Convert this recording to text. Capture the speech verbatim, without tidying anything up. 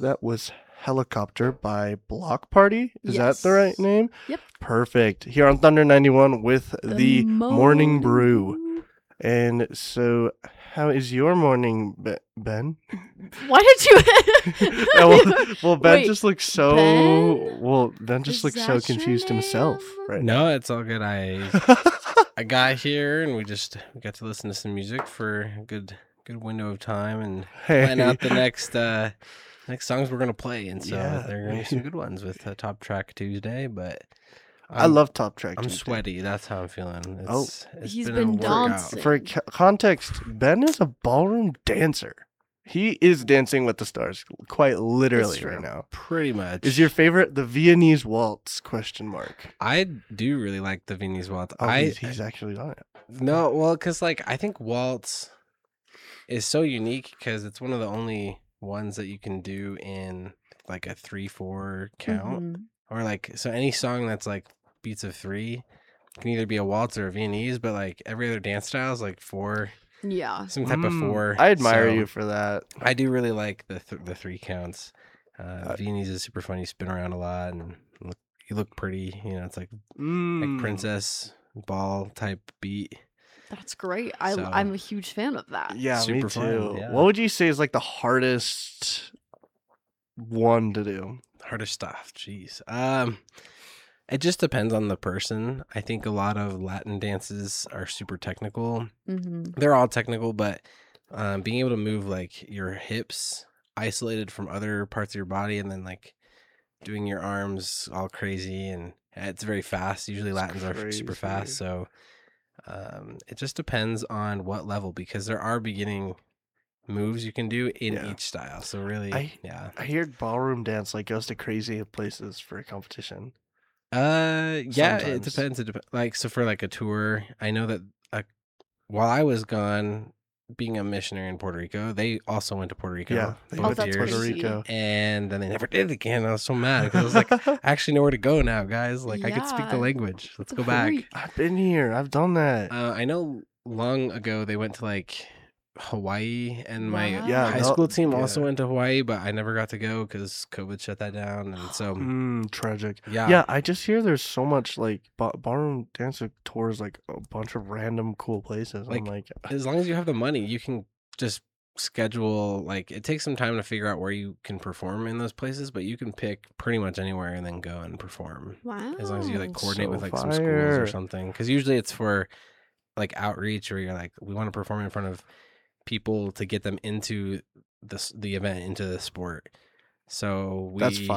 That was Helicopter by Block Party. Is Yes. that the right name? Yep. Perfect. Here on Thunder ninety-one with the, The Morning Brew. Brew. And so, how is your morning, Be- Ben? Why did you? Oh, well, well, Ben Wait, just looks so. Ben? Well, Ben just Is looks that so your confused name? himself right No, it's all good. I I got here and we just we got to listen to some music for a good good window of time and Hey. plan out the next uh next songs we're gonna play. And so Yeah. there are gonna be some good ones with uh, Top Track Tuesday. But I I'm, love Top Track I'm Tuesday. sweaty. That's how I'm feeling. It's, Oh. it's He's been, been a workout. dancing. For c- context, Ben is a ballroom dancer. He is dancing with the stars, quite literally true. right now. Pretty much. Is your favorite the Viennese waltz? Question mark. I do really like the Viennese waltz. Oh, I he's, he's actually on it. No, well, because like I think waltz is so unique because it's one of the only ones that you can do in like a three four count, Mhm. or like so any song that's like beats of three can either be a waltz or a Viennese, but like every other dance style is like four, Yeah. some type of Mm, four. I admire So you for that. I do really like the th- the three counts. Uh, Uh, Viennese is super fun. You spin around a lot and look, you look pretty. You know, it's like Mm. like princess ball type beat. That's great. I, So- I'm a huge fan of that. Yeah, me Super fun, too. yeah. What would you say is like the hardest one to do? Harder stuff. Jeez. Um, it just depends on the person. I think a lot of Latin dances are super technical. hmm They're all technical, but um, being able to move like your hips isolated from other parts of your body, and then like doing your arms all crazy, and it's very fast. Usually It's Latins are super crazy. fast, so um, it just depends on what level, because there are beginning moves you can do in Yeah. each style. So really, I- yeah. I hear ballroom dance like goes to crazy places for a competition. Uh, yeah, it Sometimes. depends. It dep- like so for like a tour, I know that uh, while I was gone, being a missionary in Puerto Rico, they also went to Puerto Rico. Yeah, they both went to that's Puerto years, crazy. Rico. and then they never did it again. I was so mad because I was like, I actually know where to go now, guys. Like I could speak the Yeah. language. Let's go back. Hurry. I've been here. I've done that. Uh, I know long ago they went to like Hawaii, and my Yeah, high no- school team also yeah. went to Hawaii, but I never got to go because COVID shut that down. And so, Mm, tragic. yeah, Yeah, I just hear there's so much like ba- ballroom dancer tours, like a bunch of random cool places. I'm like, as long as you have the money, you can just schedule. Like it takes some time to figure out where you can perform in those places, but you can pick pretty much anywhere and then go and perform. Wow. As long as you like coordinate So with like some schools fire. or something, because usually it's for like outreach, or you're like, we want to perform in front of people to get them into this the event, into the sport. So we That's fine.